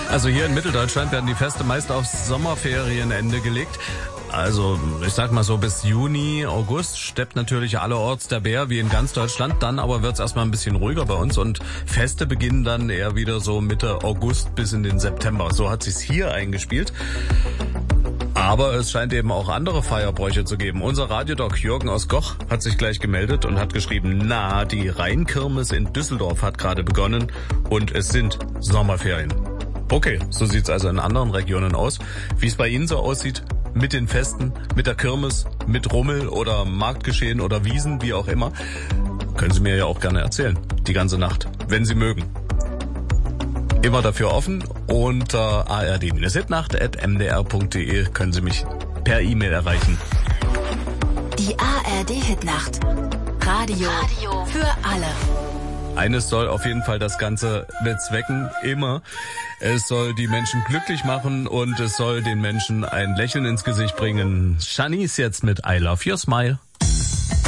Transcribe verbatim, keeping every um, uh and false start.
Also hier in Mitteldeutschland werden die Feste meist aufs Sommerferienende gelegt. Also ich sag mal so bis Juni, August steppt natürlich allerorts der Bär wie in ganz Deutschland. Dann aber wird's erstmal ein bisschen ruhiger bei uns und Feste beginnen dann eher wieder so Mitte August bis in den September. So hat sich's hier eingespielt. Aber es scheint eben auch andere Feierbräuche zu geben. Unser Radiodoc Jürgen aus Goch hat sich gleich gemeldet und hat geschrieben, na, die Rheinkirmes in Düsseldorf hat gerade begonnen und es sind Sommerferien. Okay, so sieht's also in anderen Regionen aus. Wie es bei Ihnen so aussieht, mit den Festen, mit der Kirmes, mit Rummel oder Marktgeschehen oder Wiesen, wie auch immer, können Sie mir ja auch gerne erzählen, die ganze Nacht, wenn Sie mögen. Immer dafür offen. Unter a r d hitnacht at m d r punkt d e können Sie mich per E-Mail erreichen. Die A R D-Hitnacht. Radio, Radio für alle. Eines soll auf jeden Fall das Ganze bezwecken, immer. Es soll die Menschen glücklich machen und es soll den Menschen ein Lächeln ins Gesicht bringen. Shanice jetzt mit I Love Your Smile.